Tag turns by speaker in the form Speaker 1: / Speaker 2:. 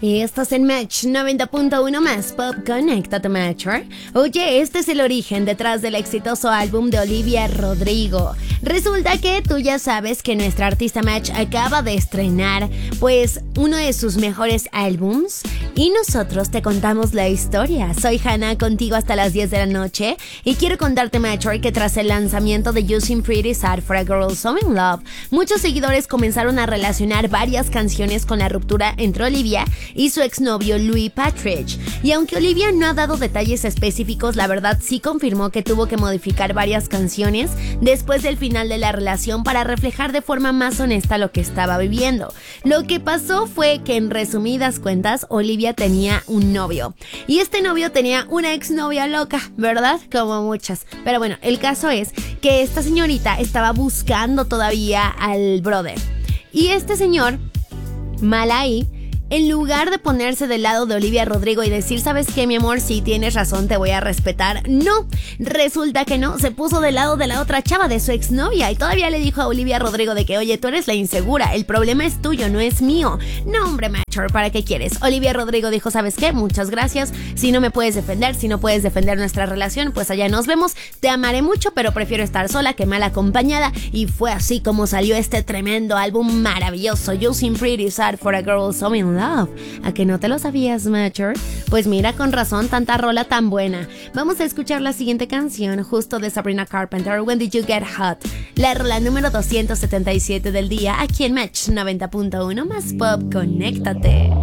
Speaker 1: Y estás en Match 90.1 más Pop, conéctate, Matcher. Oye, este es el origen detrás del exitoso álbum de Olivia Rodrigo. Resulta que tú ya sabes que nuestra artista Match acaba de estrenar, pues, uno de sus mejores álbums. Y nosotros te contamos la historia. Soy Hannah, contigo hasta las 10 de la noche. Y quiero contarte, Matcher, que tras el lanzamiento de You Seem Pretty Sad for a Girl So In Love, muchos seguidores comenzaron a relacionar varias canciones con la ruptura entre Olivia y su exnovio Louis Partridge. Y aunque Olivia no ha dado detalles específicos, la verdad sí confirmó que tuvo que modificar varias canciones después del final de la relación para reflejar de forma más honesta lo que estaba viviendo. Lo que pasó fue que, en resumidas cuentas, Olivia tenía un novio. Y este novio tenía una exnovia loca, ¿verdad? Como muchas. Pero bueno, el caso es que esta señorita estaba buscando todavía al brother. Y este señor, mal ahí, en lugar de ponerse del lado de Olivia Rodrigo y decir, ¿sabes qué, mi amor? Sí, tienes razón, te voy a respetar. No, resulta que no, se puso del lado de la otra chava, de su exnovia, y todavía le dijo a Olivia Rodrigo de que, oye, tú eres la insegura, el problema es tuyo, no es mío. No, hombre, Matcher, ¿para qué quieres? Olivia Rodrigo dijo, ¿sabes qué? Muchas gracias, si no me puedes defender, si no puedes defender nuestra relación, pues allá nos vemos, te amaré mucho, pero prefiero estar sola que mal acompañada. Y fue así como salió este tremendo álbum maravilloso, You Seem Pretty Sad for a Girl So In Love. ¿A que no te lo sabías, Matcher? Pues mira, con razón, tanta rola tan buena. Vamos a escuchar la siguiente canción, justo de Sabrina Carpenter, When Did You Get Hot? La rola número 277 del día, aquí en Match 90.1 más Pop, conéctate.